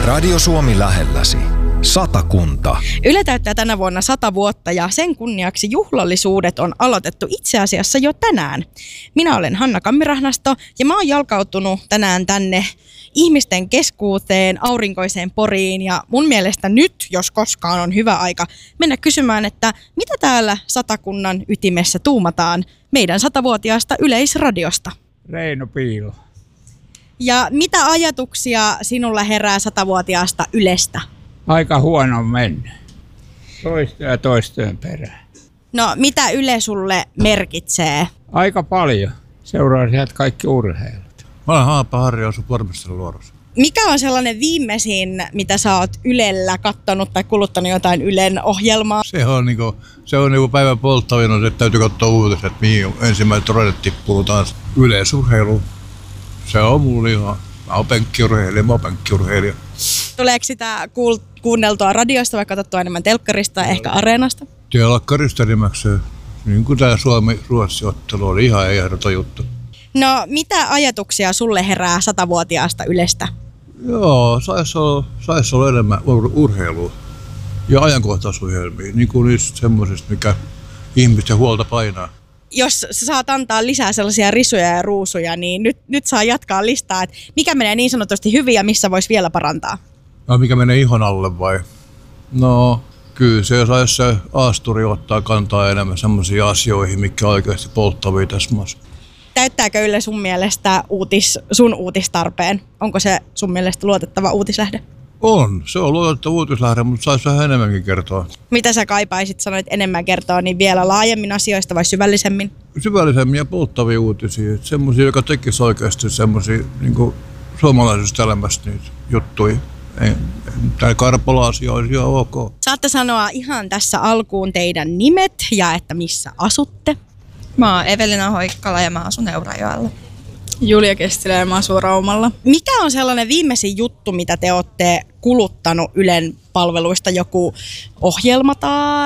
Radio Suomi lähelläsi. Satakunta. Yle täyttää tänä vuonna 100 vuotta ja sen kunniaksi juhlallisuudet on aloitettu itse asiassa jo tänään. Minä olen Hanna Kammirahnasto ja mä oon jalkautunut tänään tänne ihmisten keskuuteen, aurinkoiseen Poriin ja mun mielestä nyt, jos koskaan, on hyvä aika mennä kysymään, että mitä täällä Satakunnan ytimessä tuumataan meidän 100-vuotiaasta Yleisradiosta. Reino Piilo. Ja mitä ajatuksia sinulla herää 100-vuotiaasta Ylestä? Aika huono mennä. Toistojen perään. No, mitä Yle sulle merkitsee? Aika paljon. Seuraa sieltä kaikki urheilut. Mä olen Haapa Harri, asun Pormestarin Luodossa. Mikä on sellainen viimeisin, mitä sä oot Ylellä kattonut tai kuluttanut jotain Ylen ohjelmaa? Se on niinku päivän polttavina, että täytyy katsoa uutiset, mihin ensimmäiset radet tippuu taas. Yleisurheilu. Se on mulla ihan. Mä oon penkkiurheilija. Tuleeko sitä kuunneltua radiosta vai katsottua enemmän telkkarista ja ehkä areenasta? Telkkarista enimmäkseen. Niin kuin tää Suomi-Ruotsi-ottelu oli ihan ehdoton juttu. No, mitä ajatuksia sulle herää 100-vuotiaasta Ylestä? Joo, sais olla enemmän urheilua ja ajankohtaisohjelmia, niin kuin niistä semmoisista, mikä ihmisten huolta painaa. Jos sä saat antaa lisää sellaisia risuja ja ruusuja, niin nyt saa jatkaa listaa, että mikä menee niin sanotusti hyvin ja missä voisi vielä parantaa? No, mikä menee ihon alle vai? No, kyllä se saisi se aasturi ottaa kantaa enemmän semmoisiin asioihin, mikä oikeasti polttavia tässä maassa. Täyttääkö Yle sun mielestä sun uutistarpeen? Onko se sun mielestä luotettava uutislähde? On, se on luotettava uutislähde, mutta saisi vähän enemmänkin kertoa. Mitä sä kaipaisit, sanoit enemmän kertoa, niin vielä laajemmin asioista vai syvällisemmin? Syvällisemmin ja polttavia uutisia, semmoisia, joka tekisi oikeasti semmoisia niin suomalaisesta elämästä niitä juttuja. Tämä Karpola-asia olisi ihan ok. Saatte sanoa ihan tässä alkuun teidän nimet ja että missä asutte. Mä oon Evelina Hoikkala ja mä asun Eurajoella. Julia Kestilä ja mä asun Raumalla. Mikä on sellainen viimeisin juttu, mitä te olette kuluttanut Ylen palveluista? Joku ohjelma tai